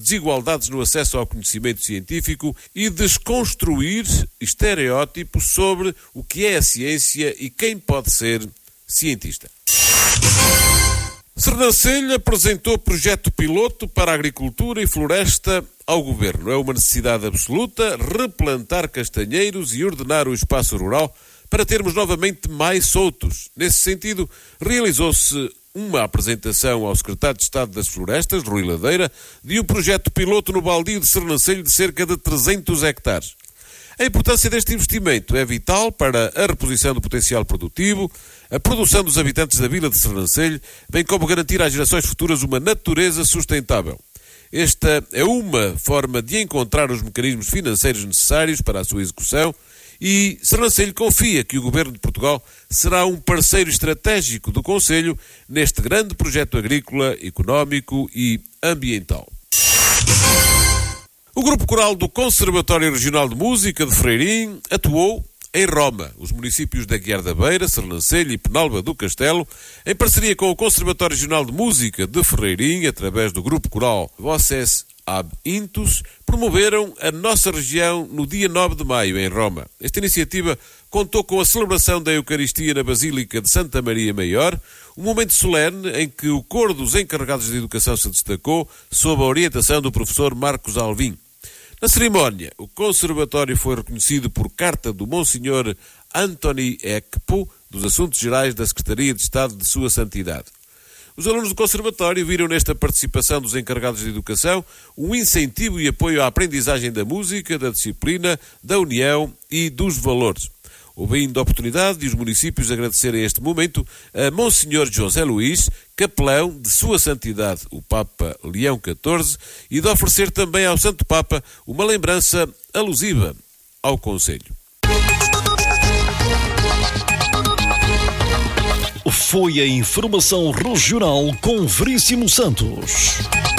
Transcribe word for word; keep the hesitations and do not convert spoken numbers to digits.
desigualdades no acesso ao conhecimento científico e desconstruir estereótipos sobre o que é a ciência e quem pode ser cientista. Sernancelho apresentou projeto piloto para a agricultura e floresta ao Governo. É uma necessidade absoluta replantar castanheiros e ordenar o espaço rural para termos novamente mais soltos. Nesse sentido, realizou-se uma apresentação ao secretário de Estado das Florestas, Rui Ladeira, de um projeto piloto no baldio de Sernancelho de cerca de trezentos hectares. A importância deste investimento é vital para a reposição do potencial produtivo, a produção dos habitantes da vila de Sernancelho, bem como garantir às gerações futuras uma natureza sustentável. Esta é uma forma de encontrar os mecanismos financeiros necessários para a sua execução e Sernancelho confia que o Governo de Portugal será um parceiro estratégico do Conselho neste grande projeto agrícola, económico e ambiental. O Grupo Coral do Conservatório Regional de Música de Freirim atuou em Roma. Os municípios da Guiar da Beira, Sernancelho e Penalva do Castelo, em parceria com o Conservatório Regional de Música de Freirim, através do Grupo Coral Voces Ab Intus, promoveram a nossa região no dia nove de maio, em Roma. Esta iniciativa contou com a celebração da Eucaristia na Basílica de Santa Maria Maior, um momento solene em que o coro dos encarregados de educação se destacou sob a orientação do professor Marcos Alvim. Na cerimónia, o Conservatório foi reconhecido por carta do Monsenhor Antoni Ekpo, dos Assuntos Gerais da Secretaria de Estado de Sua Santidade. Os alunos do Conservatório viram nesta participação dos encarregados de educação um incentivo e apoio à aprendizagem da música, da disciplina, da união e dos valores. Houve ainda a oportunidade de os municípios agradecerem este momento a Monsenhor José Luís, capelão de Sua Santidade, o Papa Leão catorze, e de oferecer também ao Santo Papa uma lembrança alusiva ao Conselho. Foi a informação regional com Veríssimo Santos.